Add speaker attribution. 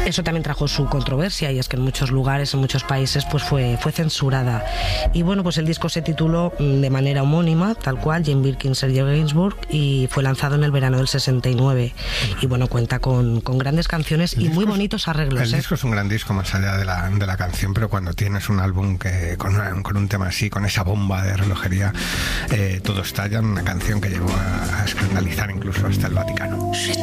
Speaker 1: Eso también trajo su controversia, y es que en muchos lugares, en muchos países, pues fue censurada. Y bueno, pues el disco se tituló de manera homónima, tal cual, Jane Birkin, Serge Gainsbourg, y fue lanzado en el verano del 69. Y bueno, cuenta con grandes canciones y muy bonitos arreglos.
Speaker 2: El disco es un gran disco más allá de la canción, pero cuando tienes un álbum que con un tema así, con esa bomba de relojería, todo estalla, una canción que llegó a escandalizar incluso hasta el Vaticano.